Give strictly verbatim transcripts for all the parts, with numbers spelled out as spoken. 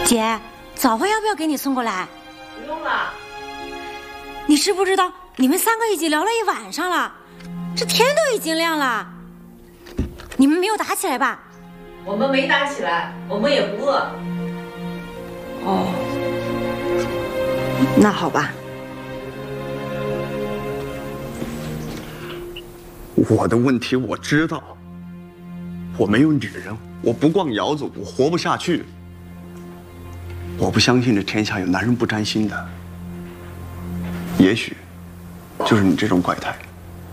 姐，早饭要不要给你送过来？ 不用了。 你知不知道，你们三个已经聊了一晚上了，这天都已经亮了。你们没有打起来吧？ 我们没打起来，我们也不饿。 哦，那好吧。 我的问题我知道，我没有女人，我不逛窑子，我活不下去。我不相信这天下有男人不沾心的，也许就是你这种怪胎。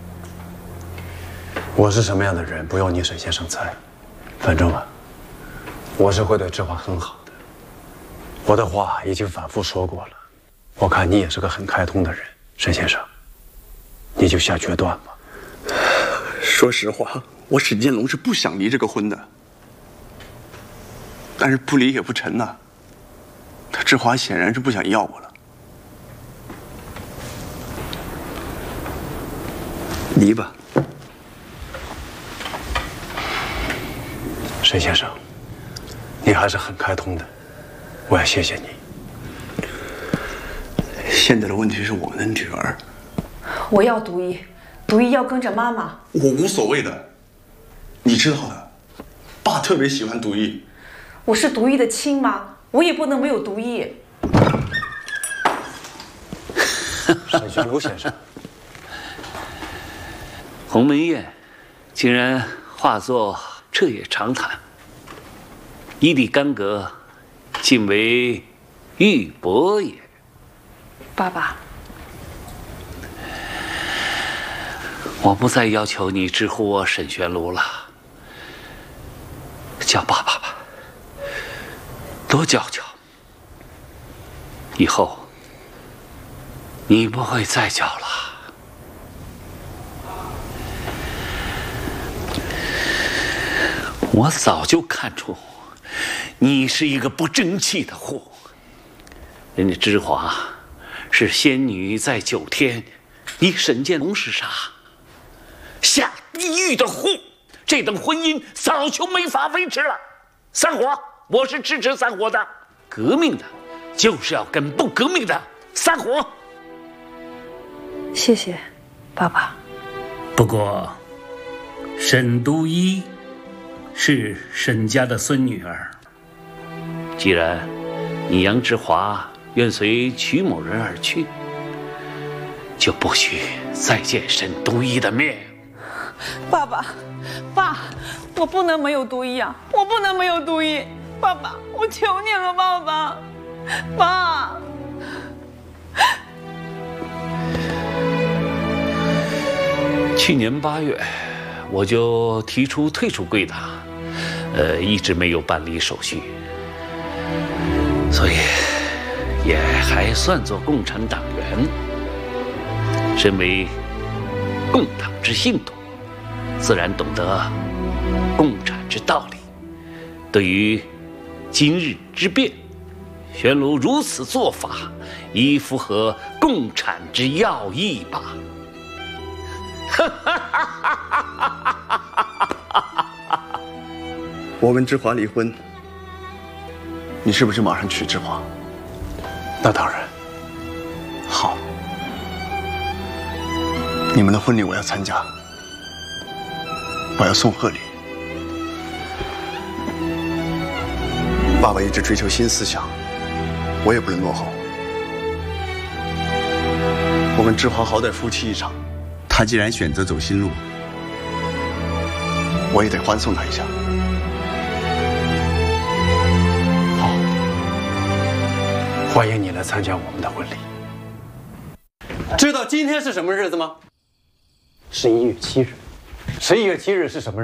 我是什么样的人，不用你沈先生猜。反正啊，我是会对志华很好的。我的话已经反复说过了，我看你也是个很开通的人，沈先生，你就下决断吧。 说实话，我沈建龙是不想离这个婚的，但是不离也不成呐。他志华显然是不想要我了，离吧。 沈先生，你还是很开通的，我也谢谢你。 现在的问题是我们的女儿。 我要独一，独一要跟着妈妈。 我无所谓的，你知道的，爸特别喜欢独一。 我是独一的亲妈，我也不能没有独一。 沈玄如先生， 鸿门宴竟然化作这也长谈，一地干戈，尽为玉帛也。 爸爸， 我不再要求你直呼我沈玄如了，叫爸爸吧，多叫叫。以后你不会再叫了。我早就看出你是一个不争气的货。人家芝华是仙女在九天，你沈建龙是啥？下地狱的货！这等婚姻早就没法维持了。散伙！我是支持散伙的。革命的，就是要跟不革命的散伙。 谢谢，爸爸。 不过，沈独一是沈家的孙女儿。既然你杨之华愿随曲某人而去，就不许再见沈独一的面。 爸爸，爸，我不能没有独一啊！我不能没有独一！爸爸，我求你了，爸爸，爸。 去年八月，我就提出退出贵党，呃，一直没有办理手续，所以也还算作共产党员。身为共党之信徒，自然懂得共产之道理。对于今日之变，玄如如此做法，已符合共产之要义吧。 我跟芝华离婚，你是不是马上娶芝华？ 那当然。 好，你们的婚礼我要参加，我要送贺礼。爸爸一直追求新思想，我也不能落后。我跟芝华好歹夫妻一场，他既然选择走新路，我也得欢送他一下。 好，欢迎你来参加我们的婚礼。知道今天是什么日子吗？十一月七日。十一月七日是什么日子？